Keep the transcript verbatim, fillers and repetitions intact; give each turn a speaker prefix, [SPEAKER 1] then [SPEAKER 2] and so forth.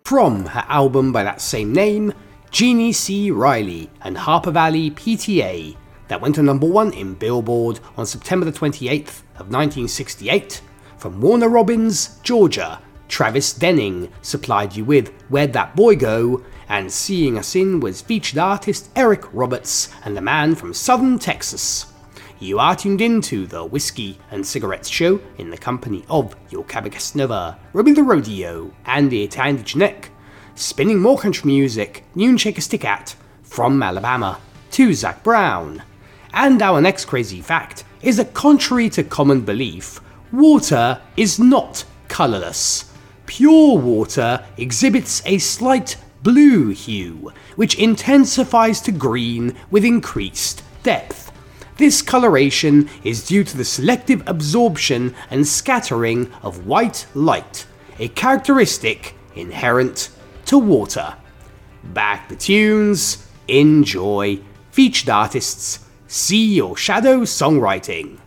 [SPEAKER 1] From her album by that same name, Jeannie C. Riley and Harper Valley P T A, that went to number one in Billboard on September the twenty-eighth of nineteen sixty-eight. From Warner Robins, Georgia, Travis Denning supplied you with Where'd That Boy Go, and Seeing Us In was featured artist Eric Roberts and the man from Southern Texas. You are tuned into the Whiskey and Cigarettes Show in the company of your Cabacaснova, Ruby the Rodeo, and the Italian Janek, spinning more country music, Noon Shake a Stick At, from Alabama to Zac Brown. And our next crazy fact is that contrary to common belief, water is not colourless. Pure water exhibits a slight blue hue, which intensifies to green with increased depth. This coloration is due to the selective absorption and scattering of white light, a characteristic inherent to water. Back the tunes, enjoy, featured artists, see your shadow songwriting.